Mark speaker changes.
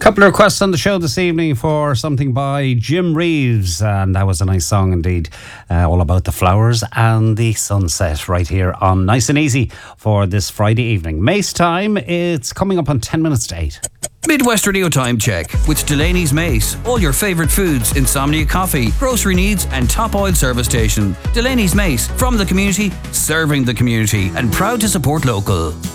Speaker 1: Couple of requests on the show this evening for something by Jim Reeves, and that was a nice song indeed, all about the flowers and the sunset right here on Nice and Easy for this Friday evening. Mace time, it's coming up on 10 minutes to 8.
Speaker 2: Midwest Radio Time Check with Delaney's Mace. All your favourite foods, insomnia coffee, grocery needs and top oil service station. Delaney's Mace, from the community, serving the community and proud to support local.